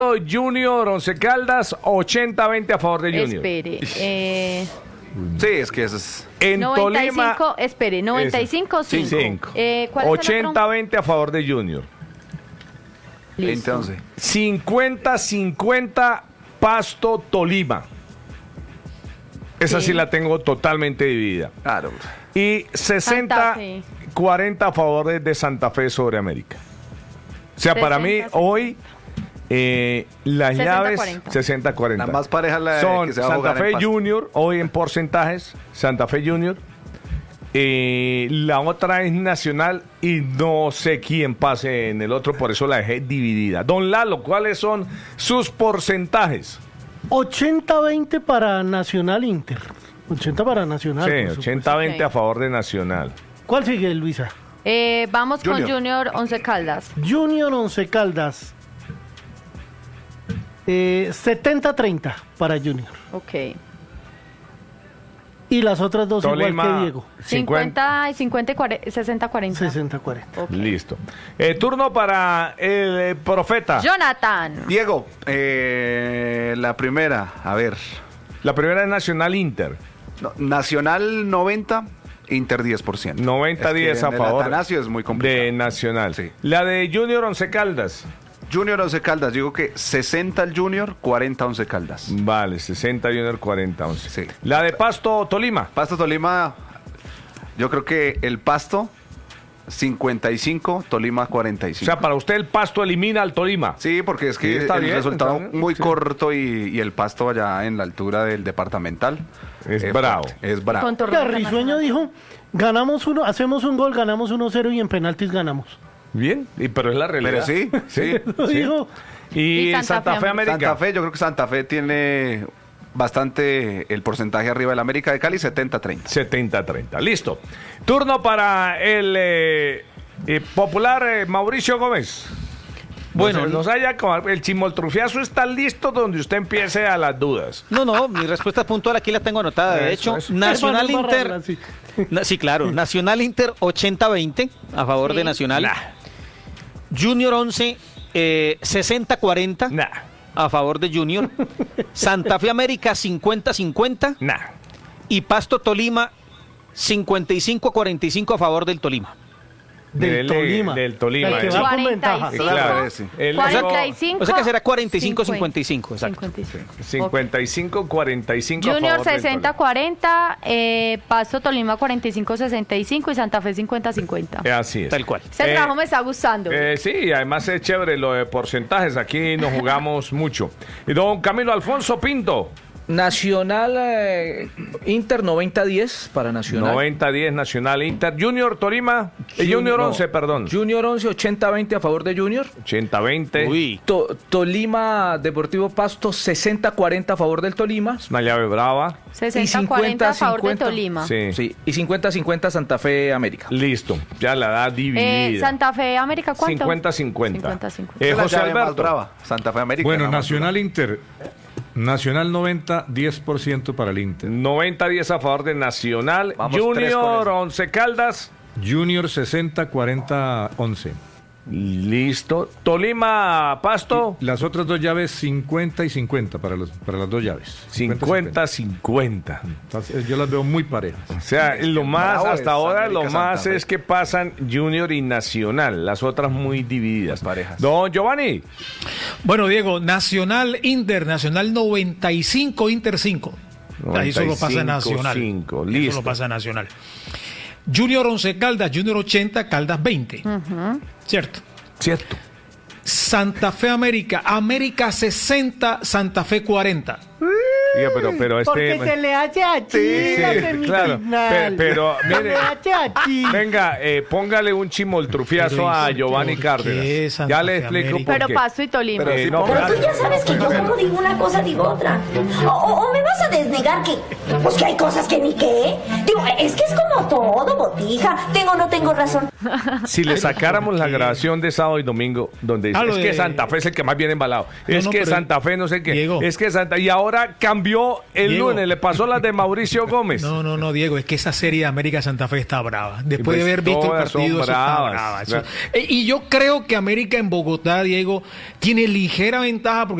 Junior, Once Caldas, 80-20 a favor de Junior. Espere. Sí, es que eso es... En 95, Tolima, espere, 95, 5. 5. ¿Cuál es el otro? 80-20 a favor de Junior. Listo. Entonces, 50-50 Pasto, Tolima. Esa sí la tengo totalmente dividida. claro. Y Santa Fe. 60-40 a favor de Santa Fe sobre América. O sea, para mí, 60-40. hoy, las 60-40. llaves 60-40. La más pareja es la Son que se va a Santa jugar en Fe Pasto. Junior, hoy en porcentajes, Santa Fe Junior. La otra es Nacional y no sé quién pase en el otro, por eso la dejé dividida. Don Lalo, ¿cuáles son sus porcentajes? 80-20 para Nacional Inter. 80 para Nacional. Sí, por supuesto. 80-20 Ok. a favor de Nacional. ¿Cuál sigue, Luisa? Vamos con Junior. Junior Once Caldas. Junior Once Caldas. 70-30 para Junior. Ok. Y las otras dos igual Tolima, que Diego. 50 y 50 y 60-40. 60-40. Ok. Listo. Turno para el profeta. Jonathan. Diego, la primera, a ver. La primera es Nacional Inter. No, Nacional 90, Inter 10%. 90-10 Es que a en el favor Atanasio es muy complicado. de Nacional. Sí. La de Junior Once Caldas. Junior Once Caldas, digo que 60 el Junior, 40 Once Caldas. Vale, 60 Junior, 40 11. Sí. La de Pasto Tolima. Pasto Tolima, yo creo que el Pasto 55, Tolima O 45. sea, para usted el Pasto elimina al Tolima. Sí, porque es que Sí, está el bien, resultado está bien. muy Sí. corto y el Pasto allá en la altura del departamental. Es bravo. fuerte, Es bravo. Con Torreón Risueño Internacional. dijo, ganamos uno, hacemos un gol, ganamos 1-0 y en penaltis ganamos. Bien, pero es la realidad. Pero sí, sí. Lo Sí. dijo. Y, Y Santa Fe América. Santa Fe, yo creo que Santa Fe tiene bastante el porcentaje arriba del América de Cali, 70-30. 70-30. Listo. Turno para el popular Mauricio Gómez. Bueno, nos haya el chimoltrufiazo está listo donde usted empiece a las dudas. No, mi respuesta puntual aquí la tengo anotada. De Eso, hecho, eso. Nacional Hermano, Inter. barrarla, sí. Sí, claro. Nacional Inter 80-20 a favor Sí. de Nacional. Nah, Junior 11 60-40 nah, a favor de Junior. Santa Fe América 50-50 nah. y Pasto Tolima 55-45 a favor del Tolima. Del Tolima. Del Tolima. El que va con ventaja. 45. Claro, sí. el 45. O sea que será 45-55, exacto. 55. 55-45 a Junior favor del Tolima. 60-40, Pasto Tolima 45-65 y Santa Fe 50-50. Así es. Tal cual. Ese trabajo me está gustando. Sí, y además es chévere lo de porcentajes. Aquí nos jugamos mucho. Y don Camilo Alfonso Pinto. Nacional Inter 90-10 para Nacional. 90-10 Nacional Inter. Junior Tolima. Junior no, 11, perdón. Junior 11 80-20 a favor de Junior. 80-20. Uy. Tolima Deportivo Pasto 60-40 a favor del Tolima. Es una llave brava. 60-40 a favor de 50. Tolima. Sí. Sí, y 50-50 Santa Fe América. Listo. Ya la da dividida. Santa Fe América, ¿cuánto? 50-50. 50-50. Esa es la José llave más Alberto. brava, Santa Fe América. Bueno, la más Nacional Inter. Nacional 90, 10% para el Inter. 90-10 a favor de Nacional. Vamos, tres con Junior eso. Once Caldas. Junior 60, 40, 11. Listo. Tolima Pasto. Las otras dos llaves 50 y 50 para las dos llaves. 50-50. Entonces, yo las veo muy parejas. O sea, lo más, bravo hasta es ahora, América, lo más Santa Fe. es que pasan Junior y Nacional. Las otras muy divididas. Las parejas. Don Giovanni. Bueno, Diego, Nacional Inter, Nacional 95, Inter 5. Ahí solo pasa 95, Nacional. 5, Ahí listo. solo pasa Nacional. Junior 11 Caldas, Junior 80, Caldas 20. ¿Cierto? Cierto. Santa Fe América, América 60, Santa Fe 40. Diga, pero Porque se le hace a ti la claro. semifinal. Pero, Se mire, le hace a ti. venga, póngale un chimoltrufiazo Pero, a ¿y Giovanni por qué Cárdenas. Santa Ya le Fe explico América? por Pero qué. Pasto y Tolima. Pero sí, no, ponga- Pero tú ya sabes que yo como digo una cosa, digo otra. O me vas a desnegar que, pues que hay cosas que ni qué. Digo, es que es como todo, botija. Tengo o no tengo razón. Si le sacáramos la grabación de sábado y domingo, donde dice, Ah, lo es que de- Santa Fe es el que más viene embalado, es no, que pero Santa Fe no sé qué, Diego. es que Santa... Y ahora cambió cambió el Diego. lunes, le pasó las de Mauricio Gómez. No, Diego, es que esa serie de América Santa Fe está brava. Después Pues de haber visto el todas son partido, eso está bravas. brava. Y yo creo que América en Bogotá, Diego, tiene ligera ventaja porque